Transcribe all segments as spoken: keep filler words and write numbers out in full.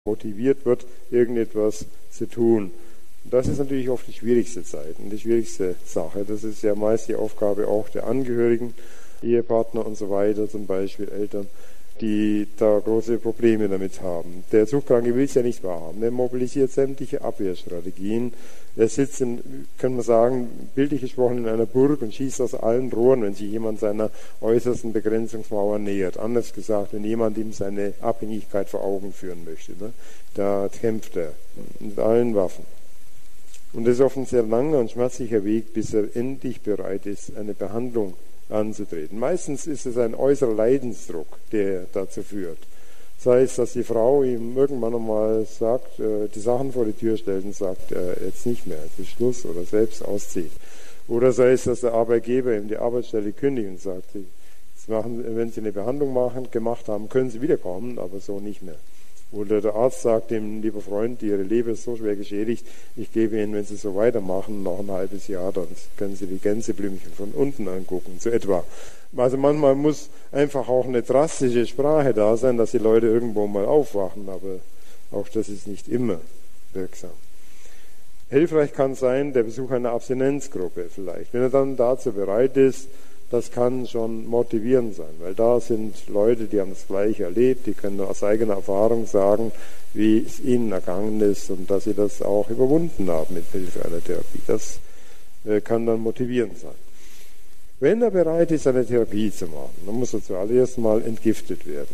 motiviert wird, irgendetwas zu tun. Und das ist natürlich oft die schwierigste Zeit und die schwierigste Sache. Das ist ja meist die Aufgabe auch der Angehörigen, Ehepartner und so weiter, zum Beispiel Eltern, die da große Probleme damit haben. Der Suchtkranke will es ja nicht wahrhaben. Er mobilisiert sämtliche Abwehrstrategien. Er sitzt, in, kann man sagen, bildlich gesprochen in einer Burg und schießt aus allen Rohren, wenn sich jemand seiner äußersten Begrenzungsmauer nähert. Anders gesagt, wenn jemand ihm seine Abhängigkeit vor Augen führen möchte, ne, da kämpft er mit allen Waffen. Und das ist oft ein sehr langer und schmerzlicher Weg, bis er endlich bereit ist, eine Behandlung anzutreten. Meistens ist es ein äußerer Leidensdruck, der dazu führt. Sei es, dass die Frau ihm irgendwann einmal sagt, äh, die Sachen vor die Tür stellt und sagt, äh, jetzt nicht mehr, jetzt ist Schluss, oder selbst auszieht. Oder sei es, dass der Arbeitgeber ihm die Arbeitsstelle kündigt und sagt, jetzt machen, wenn Sie eine Behandlung machen, gemacht haben, können Sie wiederkommen, aber so nicht mehr. Oder der Arzt sagt dem, lieber Freund, Ihre Leber ist so schwer geschädigt, ich gebe Ihnen, wenn Sie so weitermachen, noch ein halbes Jahr, dann können Sie die Gänseblümchen von unten angucken, so etwa. Also manchmal muss einfach auch eine drastische Sprache da sein, dass die Leute irgendwo mal aufwachen, aber auch das ist nicht immer wirksam. Hilfreich kann sein der Besuch einer Abstinenzgruppe vielleicht. Wenn er dann dazu bereit ist, das kann schon motivierend sein, weil da sind Leute, die haben das Gleiche erlebt, die können aus eigener Erfahrung sagen, wie es ihnen ergangen ist und dass sie das auch überwunden haben mit Hilfe einer Therapie. Das äh, kann dann motivierend sein. Wenn er bereit ist, eine Therapie zu machen, dann muss er zuallererst mal entgiftet werden.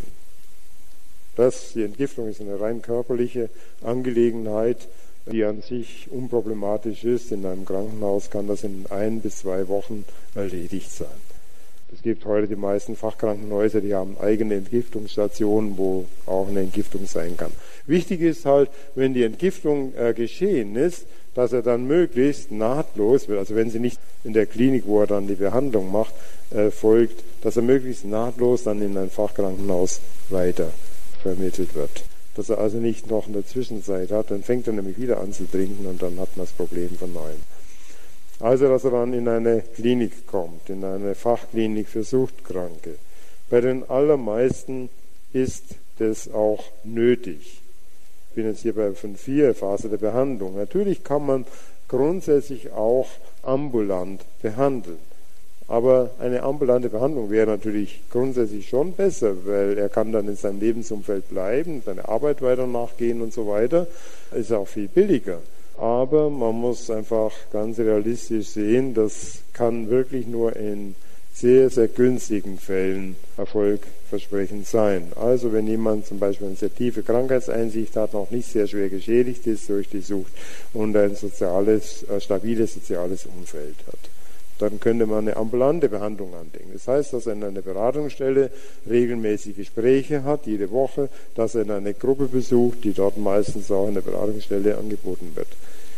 Das, die Entgiftung ist eine rein körperliche Angelegenheit, die an sich unproblematisch ist. In einem Krankenhaus kann das in ein bis zwei Wochen erledigt sein. Es gibt heute die meisten Fachkrankenhäuser, die haben eigene Entgiftungsstationen, wo auch eine Entgiftung sein kann. Wichtig ist halt, wenn die Entgiftung äh, geschehen ist, dass er dann möglichst nahtlos, also wenn sie nicht in der Klinik, wo er dann die Behandlung macht, äh, folgt, dass er möglichst nahtlos dann in ein Fachkrankenhaus weiter vermittelt wird. Dass er also nicht noch in der Zwischenzeit hat, dann fängt er nämlich wieder an zu trinken und dann hat man das Problem von neuem. Also, dass er dann in eine Klinik kommt, in eine Fachklinik für Suchtkranke. Bei den allermeisten ist das auch nötig. Ich bin jetzt hier bei Punkt vier, Phase der Behandlung. Natürlich kann man grundsätzlich auch ambulant behandeln. Aber eine ambulante Behandlung wäre natürlich grundsätzlich schon besser, weil er kann dann in seinem Lebensumfeld bleiben, seine Arbeit weiter nachgehen und so weiter. Ist auch viel billiger. Aber man muss einfach ganz realistisch sehen, das kann wirklich nur in sehr, sehr günstigen Fällen erfolgversprechend sein. Also wenn jemand zum Beispiel eine sehr tiefe Krankheitseinsicht hat, noch nicht sehr schwer geschädigt ist durch die Sucht und ein soziales, äh, stabiles soziales Umfeld hat, dann könnte man eine ambulante Behandlung andenken. Das heißt, dass er in einer Beratungsstelle regelmäßig Gespräche hat, jede Woche, dass er in eine Gruppe besucht, die dort meistens auch in der Beratungsstelle angeboten wird.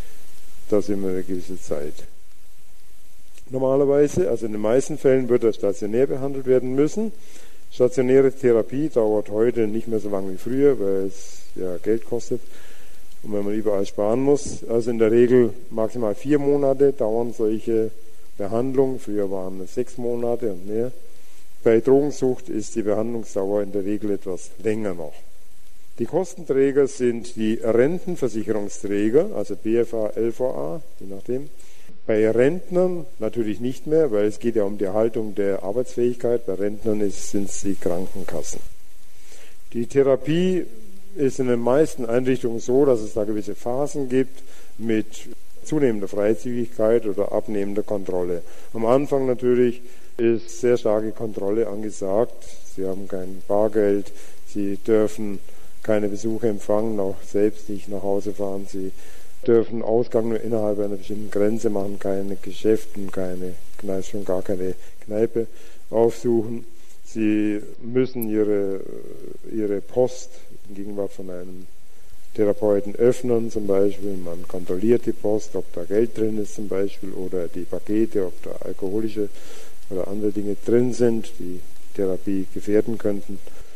Das immer eine gewisse Zeit. Normalerweise, also in den meisten Fällen, wird er stationär behandelt werden müssen. Stationäre Therapie dauert heute nicht mehr so lange wie früher, weil es ja Geld kostet und wenn man überall sparen muss. Also in der Regel maximal vier Monate dauern solche Behandlung, früher waren es sechs Monate und mehr. Bei Drogensucht ist die Behandlungsdauer in der Regel etwas länger noch. Die Kostenträger sind die Rentenversicherungsträger, also B F A, L V A, je nachdem. Bei Rentnern natürlich nicht mehr, weil es geht ja um die Erhaltung der Arbeitsfähigkeit. Bei Rentnern sind es die Krankenkassen. Die Therapie ist in den meisten Einrichtungen so, dass es da gewisse Phasen gibt mit zunehmender Freizügigkeit oder abnehmender Kontrolle. Am Anfang natürlich ist sehr starke Kontrolle angesagt. Sie haben kein Bargeld, Sie dürfen keine Besuche empfangen, auch selbst nicht nach Hause fahren. Sie dürfen Ausgang nur innerhalb einer bestimmten Grenze machen, keine Geschäfte, keine Kneipe, schon gar keine Kneipe aufsuchen. Sie müssen ihre, ihre Post in Gegenwart von einem Therapeuten öffnen zum Beispiel, man kontrolliert die Post, ob da Geld drin ist zum Beispiel oder die Pakete, ob da alkoholische oder andere Dinge drin sind, die Therapie gefährden könnten.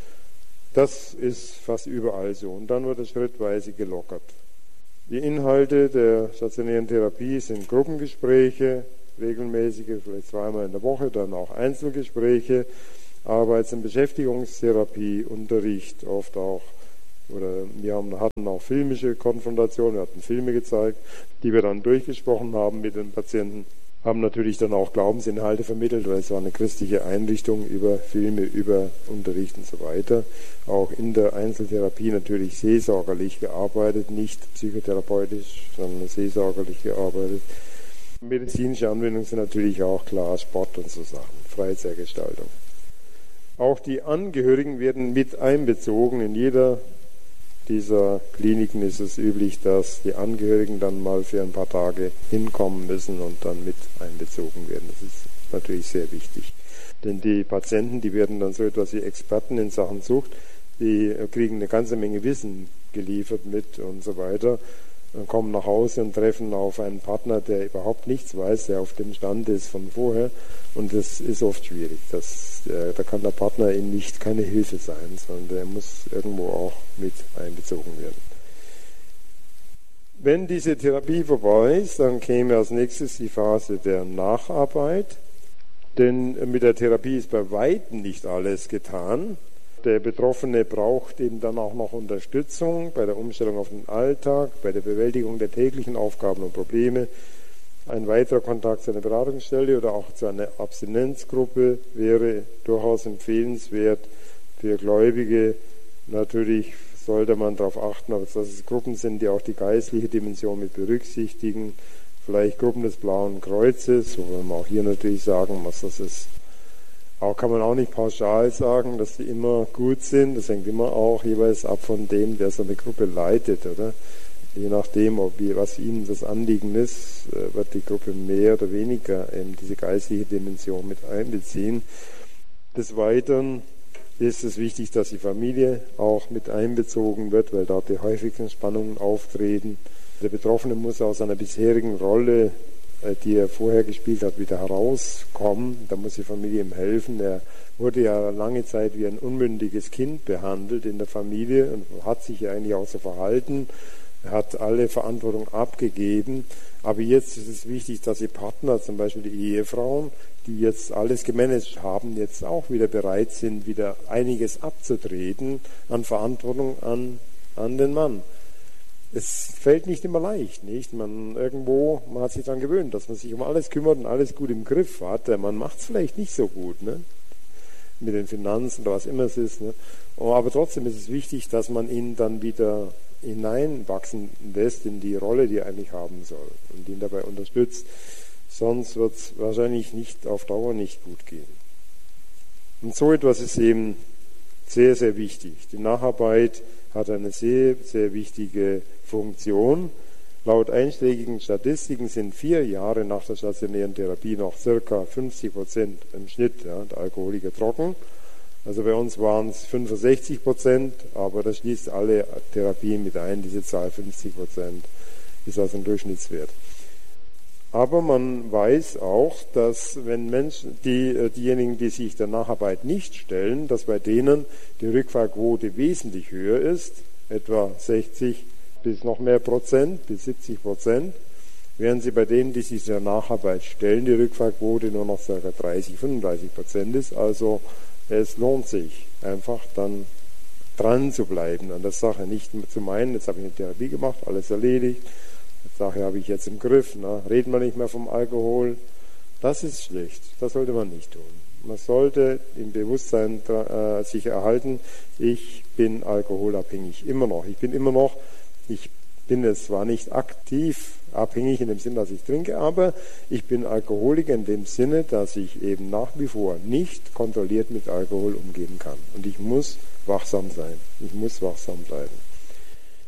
Das ist fast überall so und dann wird es schrittweise gelockert. Die Inhalte der stationären Therapie sind Gruppengespräche, regelmäßige, vielleicht zweimal in der Woche, dann auch Einzelgespräche, Arbeits- und Beschäftigungstherapie, Unterricht, oft auch Oder wir haben, hatten auch filmische Konfrontationen, wir hatten Filme gezeigt, die wir dann durchgesprochen haben mit den Patienten, haben natürlich dann auch Glaubensinhalte vermittelt, weil es war eine christliche Einrichtung über Filme, über Unterricht und so weiter. Auch in der Einzeltherapie natürlich seelsorgerlich gearbeitet, nicht psychotherapeutisch, sondern seelsorgerlich gearbeitet. Medizinische Anwendungen sind natürlich auch klar Sport und so Sachen, Freizeitgestaltung. Auch die Angehörigen werden mit einbezogen. In jeder dieser Kliniken ist es üblich, dass die Angehörigen dann mal für ein paar Tage hinkommen müssen und dann mit einbezogen werden. Das ist natürlich sehr wichtig. Denn die Patienten, die werden dann so etwas wie Experten in Sachen Sucht, die kriegen eine ganze Menge Wissen geliefert mit und so weiter. Dann kommen nach Hause und treffen auf einen Partner, der überhaupt nichts weiß, der auf dem Stand ist von vorher. Und das ist oft schwierig. Das, äh, da kann der Partner ihnen nicht keine Hilfe sein, sondern der muss irgendwo auch mit einbezogen werden. Wenn diese Therapie vorbei ist, dann käme als nächstes die Phase der Nacharbeit. Denn mit der Therapie ist bei weitem nicht alles getan. Der Betroffene braucht eben dann auch noch Unterstützung bei der Umstellung auf den Alltag, bei der Bewältigung der täglichen Aufgaben und Probleme. Ein weiterer Kontakt zu einer Beratungsstelle oder auch zu einer Abstinenzgruppe wäre durchaus empfehlenswert für Gläubige. Natürlich sollte man darauf achten, dass es Gruppen sind, die auch die geistliche Dimension mit berücksichtigen. Vielleicht Gruppen des Blauen Kreuzes, wobei man auch hier natürlich sagen muss, dass es auch kann man auch nicht pauschal sagen, dass die immer gut sind. Das hängt immer auch jeweils ab von dem, der so eine Gruppe leitet, oder? Je nachdem, ob wie, was ihnen das Anliegen ist, wird die Gruppe mehr oder weniger eben diese geistliche Dimension mit einbeziehen. Des Weiteren ist es wichtig, dass die Familie auch mit einbezogen wird, weil dort die häufigsten Spannungen auftreten. Der Betroffene muss aus seiner bisherigen Rolle, die er vorher gespielt hat, wieder herauskommen. Da muss die Familie ihm helfen. Er wurde ja lange Zeit wie ein unmündiges Kind behandelt in der Familie und hat sich ja eigentlich auch so verhalten. Er hat alle Verantwortung abgegeben. Aber jetzt ist es wichtig, dass die Partner, zum Beispiel die Ehefrauen, die jetzt alles gemanagt haben, jetzt auch wieder bereit sind, wieder einiges abzutreten an Verantwortung an, an den Mann. Es fällt nicht immer leicht, nicht? Man irgendwo, man hat sich daran gewöhnt, dass man sich um alles kümmert und alles gut im Griff hat. Man macht es vielleicht nicht so gut, ne? Mit den Finanzen oder was immer es ist, ne? Aber trotzdem ist es wichtig, dass man ihn dann wieder hineinwachsen lässt in die Rolle, die er eigentlich haben soll und ihn dabei unterstützt. Sonst wird es wahrscheinlich nicht auf Dauer nicht gut gehen. Und so etwas ist eben sehr, sehr wichtig. Die Nacharbeit hat eine sehr, sehr wichtige Funktion. Laut einschlägigen Statistiken sind vier Jahre nach der stationären Therapie noch ca. fünfzig Prozent im Schnitt, ja, der Alkoholiker trocken. Also bei uns waren es fünfundsechzig Prozent, aber das schließt alle Therapien mit ein. Diese Zahl fünfzig Prozent ist also ein Durchschnittswert. Aber man weiß auch, dass wenn Menschen, die, diejenigen, die sich der Nacharbeit nicht stellen, dass bei denen die Rückfallquote wesentlich höher ist, etwa sechzig bis noch mehr Prozent, bis siebzig Prozent, während sie bei denen, die sich der Nacharbeit stellen, die Rückfallquote nur noch ca. dreißig, fünfunddreißig Prozent ist. Also es lohnt sich einfach dann dran zu bleiben an der Sache, nicht zu meinen, jetzt habe ich eine Therapie gemacht, alles erledigt, die Sache habe ich jetzt im Griff, ne? Reden wir nicht mehr vom Alkohol. Das ist schlecht, das sollte man nicht tun. Man sollte im Bewusstsein äh, sich erhalten, ich bin alkoholabhängig, immer noch. Ich bin immer noch, ich bin es zwar nicht aktiv abhängig in dem Sinne, dass ich trinke, aber ich bin Alkoholiker in dem Sinne, dass ich eben nach wie vor nicht kontrolliert mit Alkohol umgehen kann. Und ich muss wachsam sein. Ich muss wachsam bleiben.